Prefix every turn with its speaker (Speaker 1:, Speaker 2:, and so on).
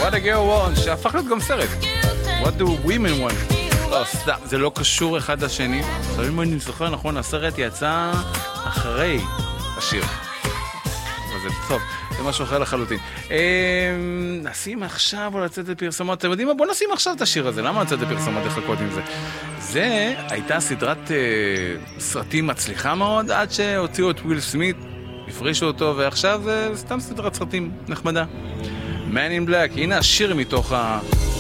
Speaker 1: What a girl wants, שהפך להיות גם סרט. What do women want? לא, סתם, זה לא קשור אחד לשני. עכשיו אם אני זוכר נכון, הסרט יצא אחרי השיר. אבל זה טוב, זה משהו אחר לחלוטין. נשים עכשיו או לצאת לפרסומות? אתם יודעים מה? בוא נשים עכשיו את השיר הזה. למה לצאת לפרסומות לחכות עם זה? זה הייתה סדרת סרטים מצליחה מאוד, עד שהוציאו את וויל סמית, הפרישו אותו, ועכשיו זה סתם סדרת סרטים נחמדה. Man in Black, הנה השיר מתוך